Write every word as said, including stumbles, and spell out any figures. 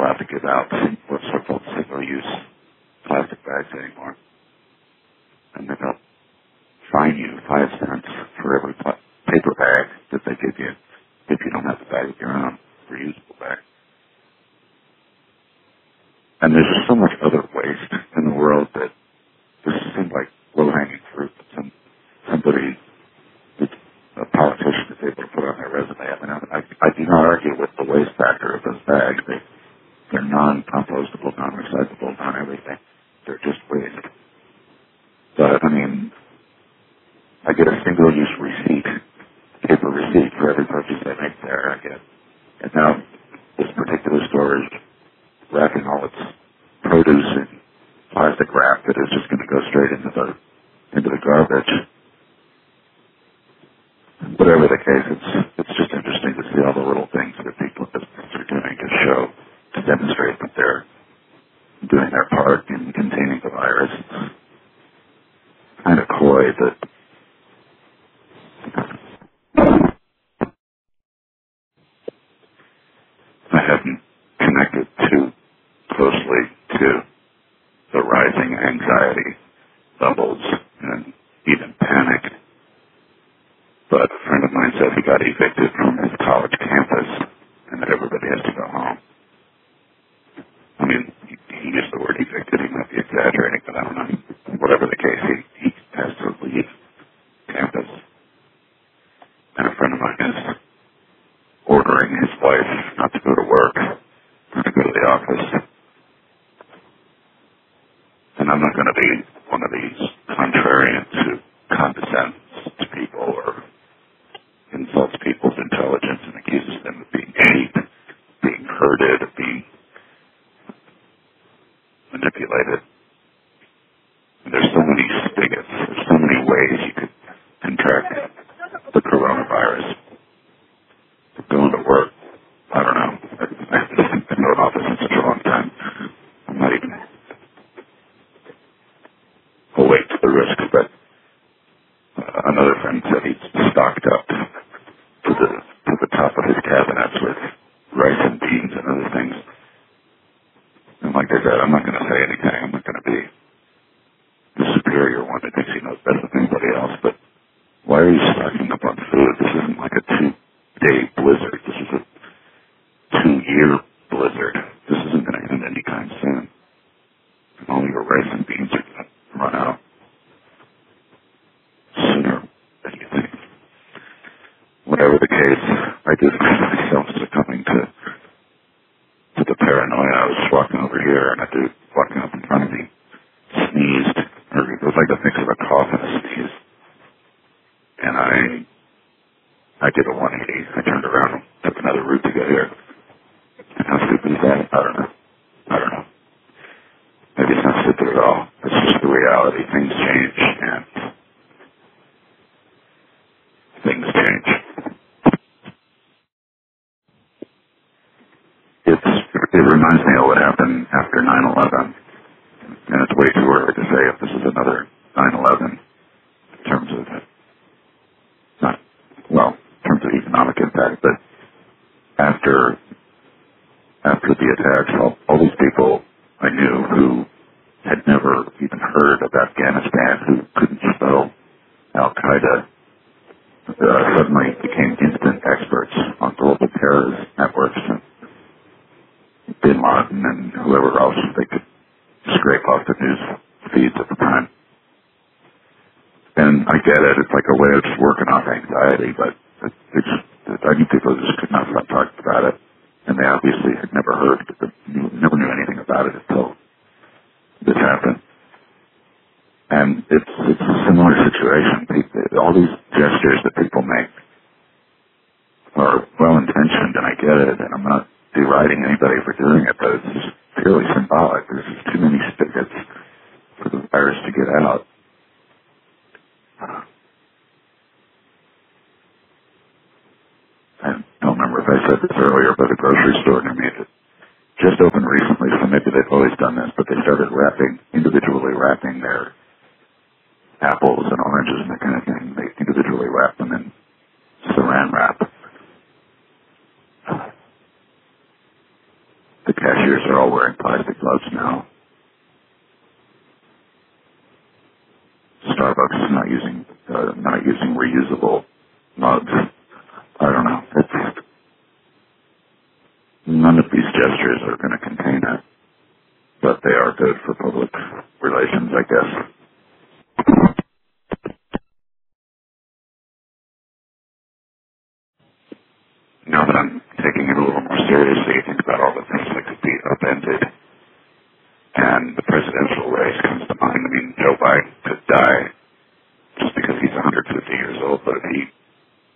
allowed to give out what's so-called single-use plastic bags anymore. And then they'll fine you five cents for every pla- paper bag that they give you if you don't have the bag of your own, reusable bag. And there's just so much other waste in the world that this seems like low-hanging fruit that some, somebody, a politician, is able to put on their resume. I mean, I, I do not argue with the waste factor of those bags. They, they're non-compostable, non-recyclable, non-everything. They're just waste. But, I mean, I get a single-use receipt, paper receipt for every purchase I make there. I get, and now this particular store is wrapping all its produce in plastic wrap that is just going to go straight into the into the garbage. Whatever the case, it's it's just interesting to see all the little things that people are doing to show, to demonstrate that they're doing their part in containing the virus. It's kind of coy that I haven't connected too closely to the rising anxiety levels and even panic. But a friend of mine said he got evicted from his college campus and that everybody has to go home. I mean, he, he used the word evicted. He might be exaggerating, but I don't know. Whatever the case, he, he has to leave campus. And a friend of mine is ordering his wife not to go to work, not to go to the office. And I'm not going to be one of these contrarians who condescends to people or insults people's intelligence and accuses them of being cheap, being herded, of being manipulated. And there's so many spigots, there's so many ways you could contract the coronavirus. Going to work, I don't know. I haven't been to an office in such a long time. I'm not even awake to the risks, but uh, another friend said he's stocked up to the to the top of his cabinets with rice and beans and other things. And like I said, I'm not going to say anything. I'm not going to be the superior one that thinks he knows better than anybody else, but why are you stocking up on food? This isn't like a two-day blizzard. This is a two-year blizzard. This isn't going to end anytime soon. And all your rice and beans are going to run out sooner than you think. Whatever the case, I did find myself succumbing to to the paranoia. I was walking over here, and a dude walking up in front of me sneezed, or it was like a mix of a cough and a sneeze. And I I did a one eighty. I turned around and took another route to get here. And how stupid is that? I don't know. I don't know. Maybe it's not stupid at all. It's just the reality. Things change, and things change. It's, it reminds me of what happened after nine eleven. And it's way too early to say if this is another nine eleven in terms of, not, well, in terms of economic impact, but after after the attacks, all, all these people I knew who had never even heard of Afghanistan, who couldn't spell Al-Qaeda, uh, suddenly became instant experts on global terrorist networks and Bin Laden and whoever else they could scrape off the news feeds at the time. And I get it. It's like a way of just working off anxiety, but it, it's, I knew people just could not stop talking about it. And they obviously had never heard, never knew anything about it until this happened. And it's, it's a similar situation. People, all these gestures that people make are well-intentioned, and I get it, and I'm not deriding anybody for doing it, but it's just purely symbolic. There's just too many spigots for the virus to get out. I don't remember if I said this earlier, but a grocery store near me that just opened recently, so maybe they've always done this, but they started wrapping, individually wrapping their apples and oranges and that kind of thing. They individually wrap them in saran wrap. The cashiers are all wearing plastic gloves now. Starbucks is not using uh, not using reusable mugs. I don't know. It's, none of these gestures are going to contain it, but they are good for public relations, I guess. Now that I'm taking it a little more seriously, I think about all the things that could be upended, and the presidential race comes to mind. I mean, Joe Biden could die just because he's one hundred fifty years old, but if he